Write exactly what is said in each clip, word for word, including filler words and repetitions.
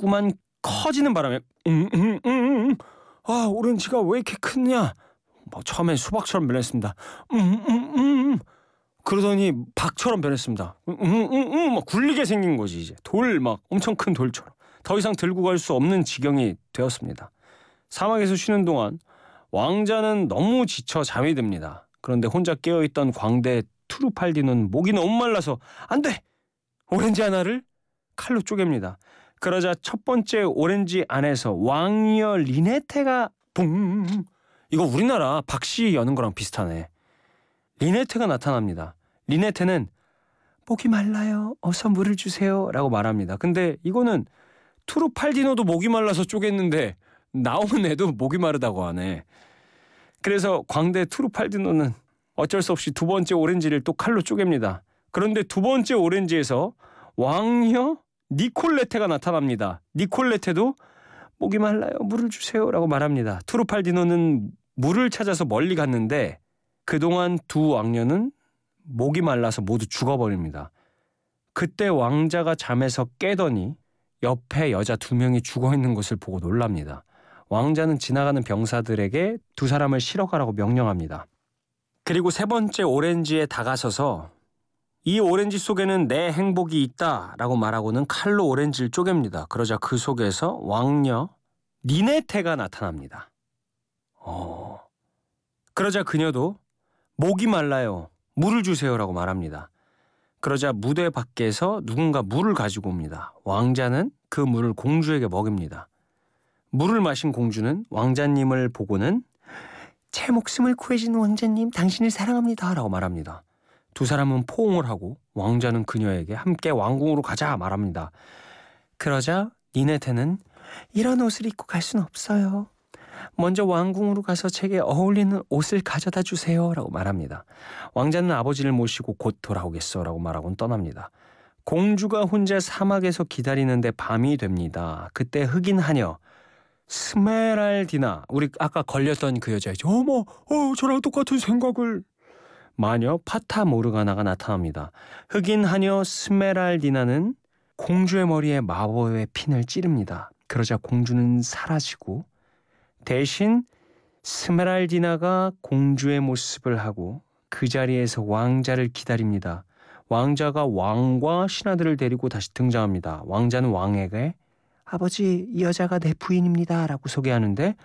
자꾸만 커지는 바람에 음, 음, 음, 음. 아, 오렌지가 왜 이렇게 크냐? 뭐 처음엔 수박처럼 변했습니다. 음, 음, 음. 그러더니 박처럼 변했습니다. 음, 음, 음, 음. 막 굴리게 생긴 거지 이제. 돌 막 엄청 큰 돌처럼. 더 이상 들고 갈 수 없는 지경이 되었습니다. 사막에서 쉬는 동안 왕자는 너무 지쳐 잠이 듭니다. 그런데 혼자 깨어있던 광대 투루팔디노는 목이 너무 말라서 안 돼! 오렌지 하나를 칼로 쪼갭니다. 그러자 첫 번째 오렌지 안에서 왕녀 리네테가 붕! 이거 우리나라 박씨 여는 거랑 비슷하네. 리네테가 나타납니다. 리네테는 목이 말라요. 어서 물을 주세요. 라고 말합니다. 근데 이거는 투루팔디노도 목이 말라서 쪼갰는데 나오는 애도 목이 마르다고 하네. 그래서 광대 투루팔디노는 어쩔 수 없이 두 번째 오렌지를 또 칼로 쪼갭니다. 그런데 두 번째 오렌지에서 왕녀 니콜레테가 나타납니다. 니콜레테도 목이 말라요. 물을 주세요. 라고 말합니다. 투루팔디노는 물을 찾아서 멀리 갔는데 그동안 두 왕녀는 목이 말라서 모두 죽어버립니다. 그때 왕자가 잠에서 깨더니 옆에 여자 두 명이 죽어있는 것을 보고 놀랍니다. 왕자는 지나가는 병사들에게 두 사람을 실어가라고 명령합니다. 그리고 세 번째 오렌지에 다가서서 이 오렌지 속에는 내 행복이 있다 라고 말하고는 칼로 오렌지를 쪼갭니다. 그러자 그 속에서 왕녀 니네테가 나타납니다. 어... 그러자 그녀도 목이 말라요. 물을 주세요 라고 말합니다. 그러자 무대 밖에서 누군가 물을 가지고 옵니다. 왕자는 그 물을 공주에게 먹입니다. 물을 마신 공주는 왕자님을 보고는 제 목숨을 구해준 왕자님 당신을 사랑합니다 라고 말합니다. 두 사람은 포옹을 하고 왕자는 그녀에게 함께 왕궁으로 가자 말합니다. 그러자 니네테는 이런 옷을 입고 갈 수는 없어요. 먼저 왕궁으로 가서 제게 어울리는 옷을 가져다 주세요 라고 말합니다. 왕자는 아버지를 모시고 곧 돌아오겠어 라고 말하고는 떠납니다. 공주가 혼자 사막에서 기다리는데 밤이 됩니다. 그때 흑인 하녀 스메랄디나, 우리 아까 걸렸던 그 여자이죠. 어머, 어, 저랑 똑같은 생각을. 마녀 파타 모르가나가 나타납니다. 흑인 하녀 스메랄디나는 공주의 머리에 마법의 핀을 찌릅니다. 그러자 공주는 사라지고 대신 스메랄디나가 공주의 모습을 하고 그 자리에서 왕자를 기다립니다. 왕자가 왕과 신하들을 데리고 다시 등장합니다. 왕자는 왕에게 아버지, 이 여자가 내 부인입니다 라고 소개하는데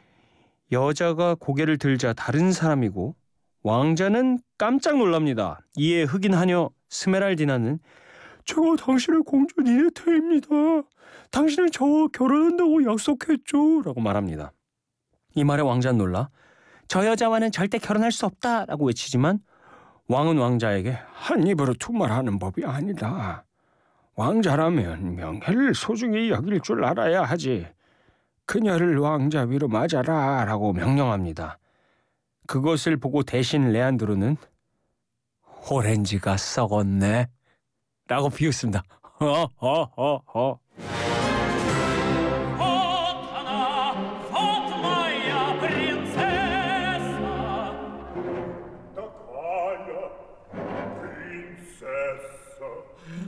여자가 고개를 들자 다른 사람이고 왕자는 깜짝 놀랍니다. 이에 흑인 하녀 스메랄디나는 제가 당신의 공주 니네테입니다. 당신은 저와 결혼한다고 약속했죠 라고 말합니다. 이 말에 왕자는 놀라 저 여자와는 절대 결혼할 수 없다 라고 외치지만 왕은 왕자에게 한 입으로 두 말하는 법이 아니다. 왕자라면 명예를 소중히 여길 줄 알아야 하지. 그녀를 왕자 위로 맞아라 라고 명령합니다. 그것을 보고 대신 레안드로는 오렌지가 썩었네 라고 비웃습니다. 허허허허.